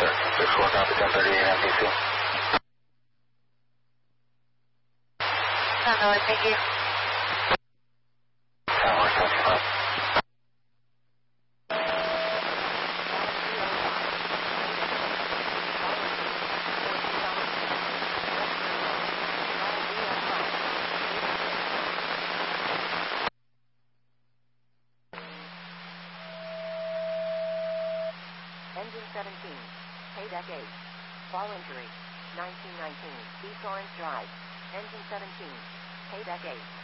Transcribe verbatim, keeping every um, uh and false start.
six four, copy, ten thirty-eight M D C. Hello, thank you. ten one seventy-five. Engine seventeen, Paydeck eight, fall injury, nineteen nineteen, East Orange Drive. Engine seventeen, Paydeck eight.